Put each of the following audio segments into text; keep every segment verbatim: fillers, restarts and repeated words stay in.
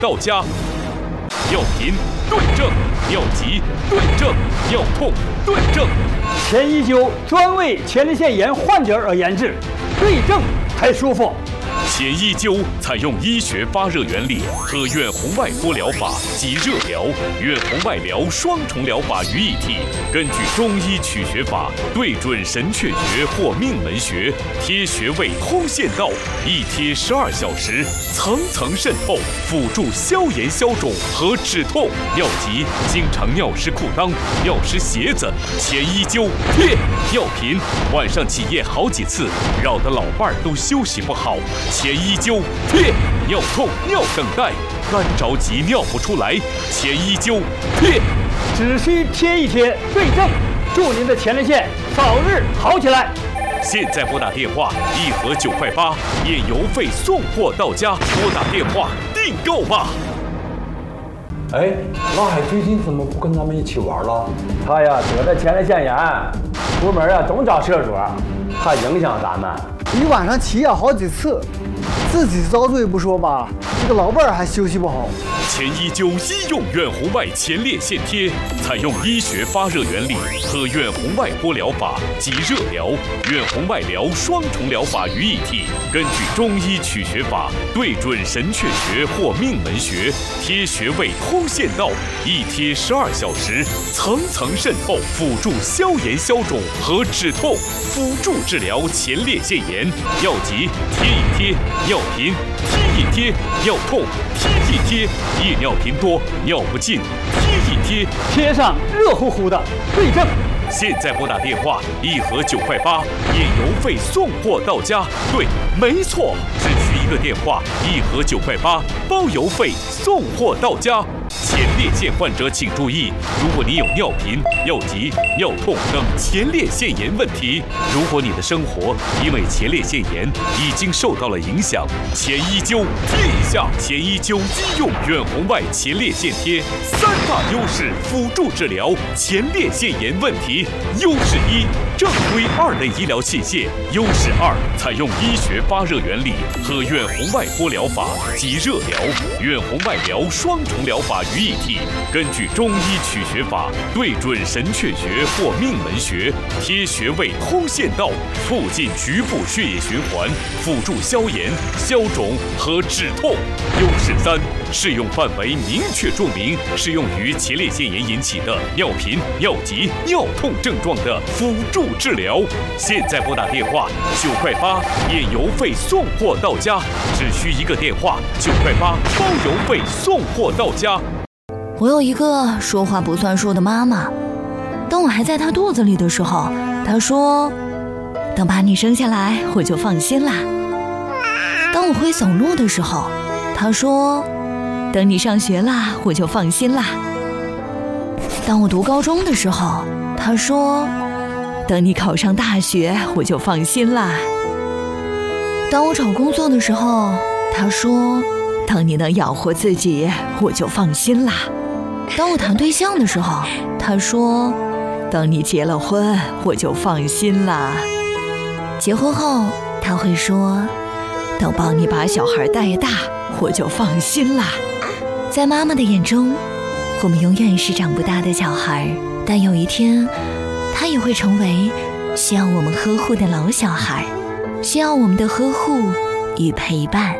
到家。尿频对症，尿急对症，尿痛对症。 前一灸专为前列腺炎患者而研制，对症才舒服。 前一灸采用医学发热原理和远红外波疗法及热疗、远红外疗双重疗法于一体，根据中医取穴法，对准神阙穴或命门穴，贴穴位通线道，一贴十二小时，层层渗透，辅助消炎消肿和止痛。尿急经常尿湿裤裆、尿湿鞋子，前一灸贴。尿频晚上起夜好几次，扰得老伴儿都休息不好。前一灸贴。尿痛、尿等待，干着急尿不出来，前一灸贴。 只需贴一贴，对症，祝您的前列腺早日好起来。 现在拨打电话，一盒九块八，免邮费送货到家。拨打电话订购吧。 哎，老海最近怎么不跟咱们一起玩了？ 他呀得了前列腺炎，出门啊总找厕所，怕影响咱们。 一晚上起夜好几次，自己遭罪不说吧，这个老伴儿还休息不好。 前一灸医用远红外前列腺贴，采用医学发热原理和远红外波疗法及热疗、远红外疗双重疗法于一体，根据中医取穴法，对准神阙穴或命门穴，贴穴位通线道，一贴十二小时，层层渗透，辅助消炎消肿和止痛，辅助治疗前列腺炎。尿急贴一贴，尿频贴一贴，尿痛贴一贴，夜尿频多、尿不尽，贴一贴， 贴上热乎乎的，对症。 现在拨打电话，一盒九块八，免邮费送货到家。对，没错，只需一个电话，一盒九块八，包邮费送货到家。前列腺患者请注意，如果你有尿频、尿急、尿痛等前列腺炎问题，如果你的生活因为前列腺炎已经受到了影响，前一灸贴一下。前一灸医用远红外前列腺贴，三大优势辅助治疗前列腺炎问题。优势一，正规二类医疗器械；优势二，采用医学发热原理和远红外波疗法及热疗、远红外疗双重疗法于一体，根据中医取穴法，对准神阙穴或命门穴，贴穴位通线道，促进局部血液循环，辅助消炎、消肿和止痛。优势三，适用范围明确注明，适用于前列腺炎引起的尿频、尿急、尿痛症状的辅助治疗。现在拨打电话九块八，免邮费送货到家，只需一个电话，九块八包邮费送货到家。 我有一个说话不算数的妈妈，当我还在她肚子里的时候，她说：“等把你生下来，我就放心啦。”当我会走路的时候，她说：“等你上学啦，我就放心啦。”当我读高中的时候，她说：“等你考上大学，我就放心啦。”当我找工作的时候，她说：“等你能养活自己，我就放心啦。”当我谈对象的时候，他说：“等你结了婚，我就放心啦。”结婚后，他会说：“等帮你把小孩带大，我就放心啦。”在妈妈的眼中，我们永远是长不大的小孩，但有一天，他也会成为需要我们呵护的老小孩，需要我们的呵护与陪伴。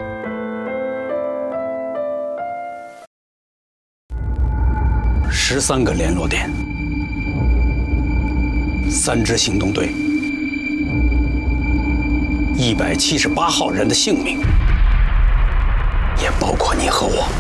十三个联络点，三支行动队，一百七十八号人的性命，也包括你和我。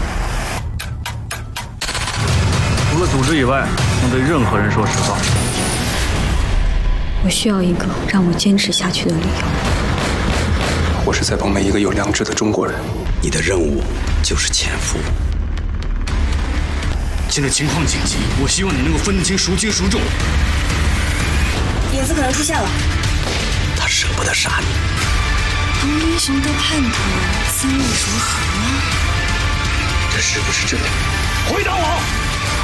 除了组织以外，能对任何人说实话。 我需要一个让我坚持下去的理由。 我是在帮每一个有良知的中国人。 你的任务就是潜伏。 现在情况紧急，我希望你能够分得清孰轻孰重。 影子可能出现了， 他舍不得杀你。 当英雄的叛徒，心意如何？ 这是不是真的？ 回答我！